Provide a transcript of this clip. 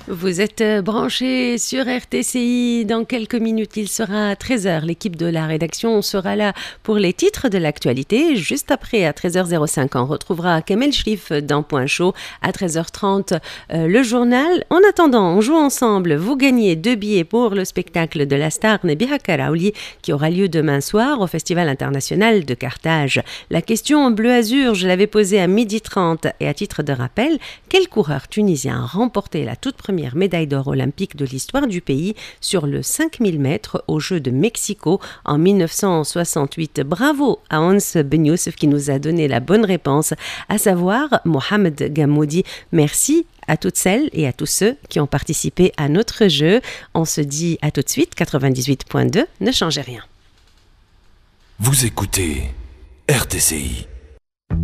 Vous êtes branchés sur RTCI. Dans quelques minutes, il sera 13h. L'équipe de la rédaction sera là pour les titres de l'actualité. Juste après, à 13h05, on retrouvera Kamel Shrif dans Point Chaud. À 13h30, le journal. En attendant, on joue ensemble. Vous gagnez 2 billets pour le spectacle de la star Nebiha Karaouli qui aura lieu demain soir au Festival international de Carthage. La question en bleu-azur, je l'avais posée à 12h30. Et à titre de rappel, quel coureur tunisien a remporté la toute première médaille d'or olympique de l'histoire du pays sur le 5000 mètres aux Jeux de Mexico en 1968. Bravo à Hans Ben Youssef qui nous a donné la bonne réponse, à savoir Mohamed Gamoudi. Merci à toutes celles et à tous ceux qui ont participé à notre jeu. On se dit à tout de suite. 98.2, ne changez rien. Vous écoutez RTCI.